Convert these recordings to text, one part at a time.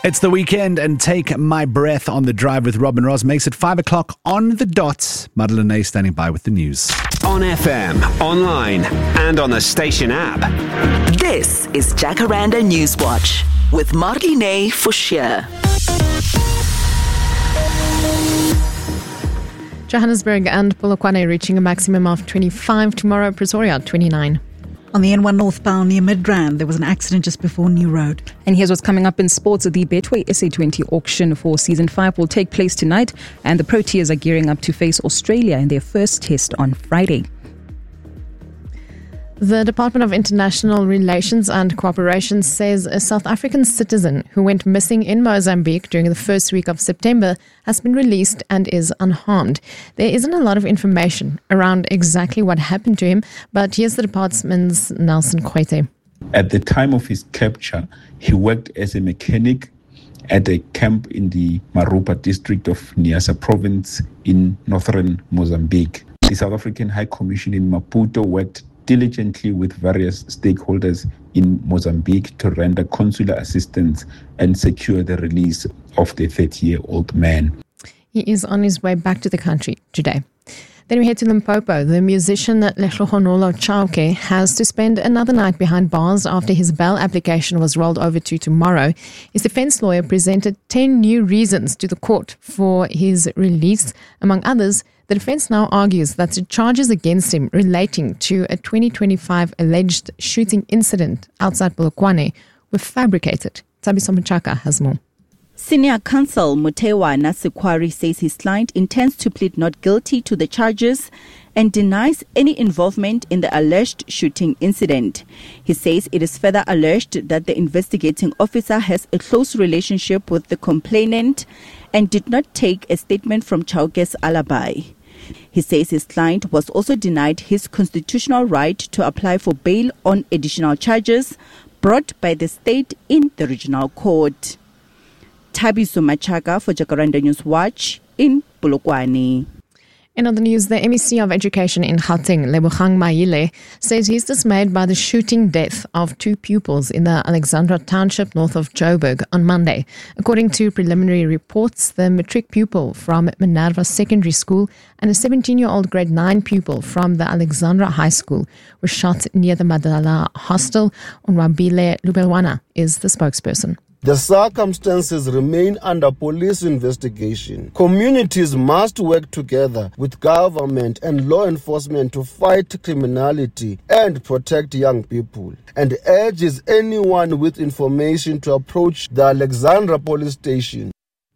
It's the weekend and Take My Breath on the Drive with Robin Ross makes it 5 o'clock on the dot. Madeleine A standing by with the news. On FM, online, and on the station app. This is Jacaranda Newswatch with Madeleine Forshire. Johannesburg and Polokwane reaching a maximum of 25 tomorrow, Pretoria 29. On the N1 northbound near Midrand, there was an accident just before New Road. And here's what's coming up in sports. The Betway SA20 auction for Season 5 will take place tonight, and the Proteas are gearing up to face Australia in their first test on Friday. The Department of International Relations and Cooperation says a South African citizen who went missing in Mozambique during the first week of September has been released and is unharmed. There isn't a lot of information around exactly what happened to him, but here's the department's Nelson Kwete. At the time of his capture, he worked as a mechanic at a camp in the Marupa district of Niassa province in northern Mozambique. The South African High Commission in Maputo worked diligently with various stakeholders in Mozambique to render consular assistance and secure the release of the 30-year-old man. He is on his way back to the country today. Then we head to Limpopo. The musician Lehlohonolo Chauke has to spend another night behind bars after his bail application was rolled over to tomorrow. His defense lawyer presented 10 new reasons to the court for his release. Among others, the defense now argues that the charges against him relating to a 2025 alleged shooting incident outside Polokwane were fabricated. Tabiso Machaka has more. Senior counsel Mutewa Nasikwari says his client intends to plead not guilty to the charges and denies any involvement in the alleged shooting incident. He says it is further alleged that the investigating officer has a close relationship with the complainant and did not take a statement from Chauke's alibi. He says his client was also denied his constitutional right to apply for bail on additional charges brought by the state in the regional court. Tabiso Machaka for Jacaranda Newswatch in Polokwane. In other news, the MEC of Education in Gauteng, Lebogang Maile, says he's dismayed by the shooting death of 2 pupils in the Alexandra Township north of Joburg on Monday. According to preliminary reports, the matric pupil from Minerva Secondary School and a 17-year-old grade 9 pupil from the Alexandra High School were shot near the Madala Hostel. Unwabile Lubelwana is the spokesperson. The circumstances remain under police investigation. Communities must work together with government and law enforcement to fight criminality and protect young people, and urges anyone with information to approach the Alexandra police station.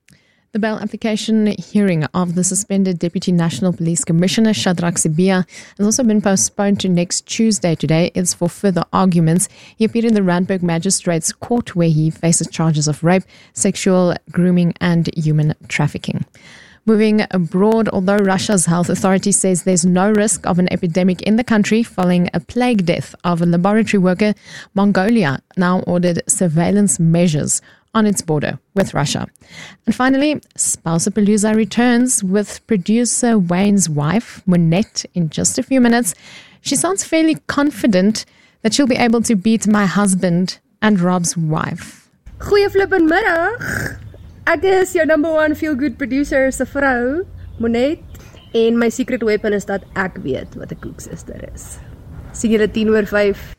The bail application hearing of the suspended Deputy National Police Commissioner Shadrack Sibia has also been postponed to next Tuesday. Today is for further arguments. He appeared in the Randburg Magistrates Court where he faces charges of rape, sexual grooming and human trafficking. Moving abroad, although Russia's health authority says there's no risk of an epidemic in the country following a plague death of a laboratory worker, Mongolia now ordered surveillance measures on its border with Russia. And finally, Spousapalooza returns with producer Wayne's wife, Monette, in just a few minutes. She sounds fairly confident that she'll be able to beat my husband and Rob's wife. Goeie flippin' middag. Ek is jou number 1 feel-good producer se vrou, Monette. En my secret weapon is dat ek weet wat 'n koeksuster is. Sien julle 10:05.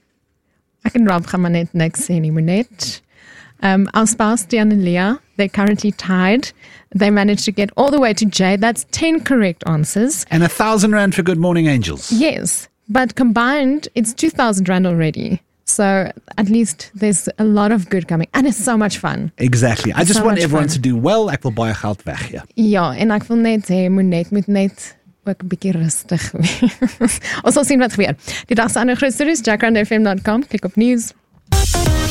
Ek en Rob gaan maar net niks sê nie, Monette. Our spouse, Diane and Leah, they're currently tied. They managed to get all the way to J. That's 10 correct answers. And 1,000 rand for Good Morning Angels. Yes, but combined, it's 2,000 rand already. So at least there's a lot of good coming. And it's so much fun. Exactly. I just so want everyone fun. to do well. Ek wil baie geld weg, ja. Ja, en ek wil net hê, Monette moet net ook 'n bietjie rustig wees. Ons sal sien wat gebeur. Die dag se ander groot stories, jacarandafm.com. Klik op news.